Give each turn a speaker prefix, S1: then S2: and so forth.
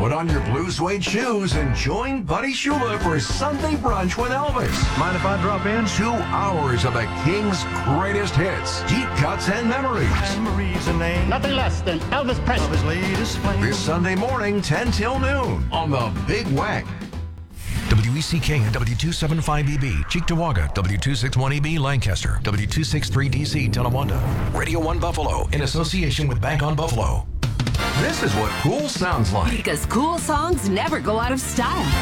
S1: Put on your blue suede shoes and join Buddy Shula for Sunday Brunch with Elvis.
S2: Mind if I drop in?
S1: 2 hours of the King's greatest hits, deep cuts, and memories.
S2: Marie's a name.
S3: Nothing less than Elvis Presley.
S2: Of his latest flame.
S1: This Sunday morning, 10 till noon, on the Big Wack.
S4: WECK and W275EB, Cheektowaga, W261EB, Lancaster, W263DC, Tonawanda. Radio 1 Buffalo, in association with Bank on Buffalo.
S1: This is what cool sounds like.
S5: Because cool songs never go out of style.